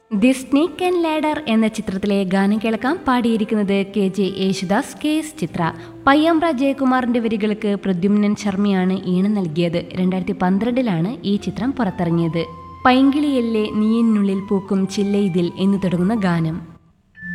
The snake and ladder എന്ന ചിത്രത്തിലെ ഗാനം കേൾക്കാം. പാടിയിരിക്കുന്നത് KJ യേശുദാസ്, KS ചിത്ര. പയ്യാമ്പ്ര ജയകുമാറിന്റെ വരികൾക്ക് പ്രദ്യുമ്നൻ ശർമ്മയാണ് ഈണം നൽകിയത്. 2012 ഈ ചിത്രം പുറത്തിറങ്ങിയത്. പൈങ്കിളിയല്ലേ നീയിനുള്ളിൽ പൂക്കും ചില്ലയിതിൽ എന്ന് തുടങ്ങുന്ന ഗാനം.